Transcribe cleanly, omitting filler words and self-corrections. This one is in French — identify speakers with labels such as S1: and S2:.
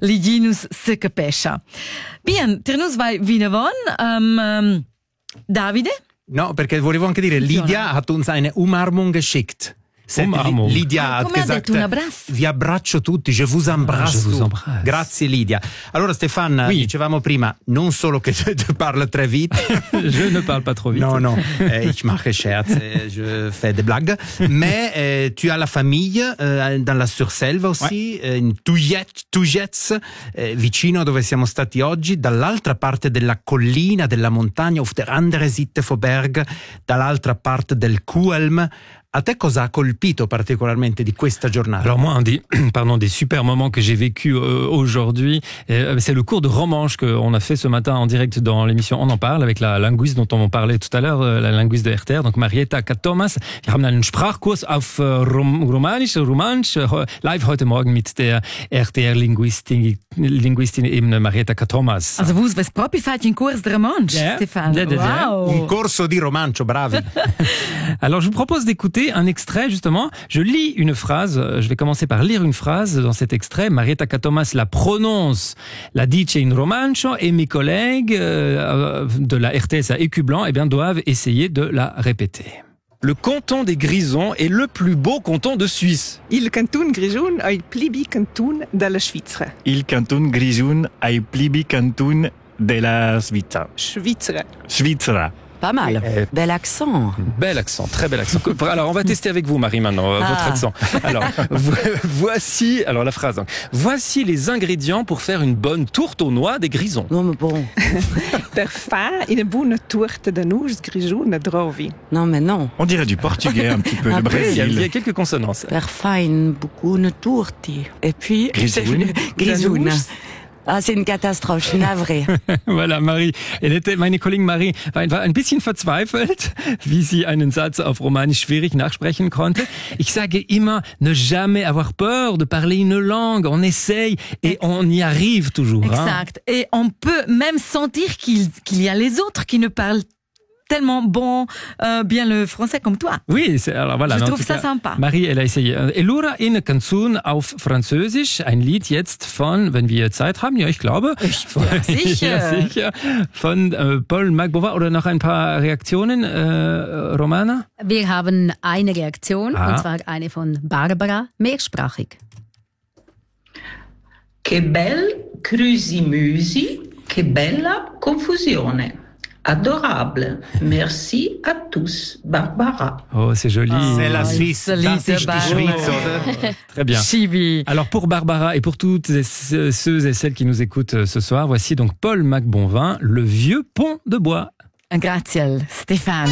S1: Liginus se capisce. Bien, Ternus vai vinavon. Davide?
S2: No, perché volevo anche dire, Lydia hat uns eine Umarmung geschickt. Lydia ha
S1: detto un abbraccio.
S2: Vi abbraccio tutti, je vous embrasse. Grazie Lydia. Allora Stéphane, dicevamo prima, non solo che tu parles très vite.
S3: Je ne parle pas trop vite.
S2: Non, ich mache Scherz, je fais des blagues. Mais tu as la famille dans la Surselva aussi, in Tujets, vicino a dove siamo stati oggi, dall'altra parte della collina, della montagna, auf der andere Seite vom Berg, dall'altra parte del Kuelm. A te cosa ha colpito particolarmente di questa giornata?
S3: Alors moi, des super moments que j'ai vécu aujourd'hui, c'est le cours de romanche qu'on a fait ce matin en direct dans l'émission On en parle avec la linguiste dont on parlait tout à l'heure, la linguiste de RTR, donc Marietta Thomas. Wir haben einen Sprachkurs auf Romanisch, live heute Morgen mit der RTR-Linguistin eben Marietta Thomas.
S1: Also vous avez proprio fatto un cours de romanche, Stéphane. Wow.
S2: Un corso di romancio, bravi.
S3: Alors je vous propose d'écouter un extrait justement. Je lis une phrase, je vais commencer par lire une phrase dans cet extrait. Marietta Thomas la prononce, la dice in romancio et mes collègues de la RTS à Écu Blanc doivent essayer de la répéter. Le canton des Grisons est le plus beau canton de Suisse.
S4: Il canton Grigion è il plibi canton della Svizzera.
S5: Il canton Grigion è il plibi canton della Svizzera. Svizzera.
S6: Pas mal. Bel accent.
S3: Bel accent, très bel accent. Alors, on va tester avec vous, Marie, maintenant, votre accent. Alors, voici, la phrase. Voici les ingrédients pour faire une bonne tourte aux noix des Grisons.
S6: Non, mais bon.
S4: Per fare une bonne tourte de noix Grigion trovi.
S6: Non, mais non.
S5: On dirait du portugais un petit peu, le Brésil.
S3: Il y a quelques consonances.
S6: Per fare une tourte. Et puis...
S5: Grisoun.
S6: Ah, c'est une Katastrophe, je suis navrée.
S3: Voilà, Marie. Meine Kollegin Marie war ein bisschen verzweifelt, wie sie einen Satz auf Romanisch schwierig nachsprechen konnte. Ich sage immer, ne jamais avoir peur de parler une langue. On essaye et on y arrive toujours.
S1: Exact. Et on peut même sentir qu'il y a les autres qui ne parlent tellement bien le français comme toi.
S3: Oui, alors voilà.
S1: Je trouve ça sympa.
S3: Marie, elle a essayé. Elura in Canzun auf Französisch, ein Lied jetzt von, wenn wir Zeit haben, ja, ich glaube.
S1: Sicher.
S3: Von Paul Magbova oder noch ein paar Reaktionen, Romana?
S7: Wir haben eine Reaktion, und zwar eine von Barbara, mehrsprachig.
S8: Che bel crusimüsi, che bella confusione. Adorable. Merci à tous, Barbara.
S3: Oh, c'est joli.
S2: C'est la Suisse. Das ist die Schweiz, oder?
S3: Très bien.
S1: Chibi.
S3: Alors, pour Barbara et pour toutes ceux et celles qui nous écoutent ce soir, voici donc Paul Magbonvin, Le vieux pont de bois.
S1: Grazie, Stéphane.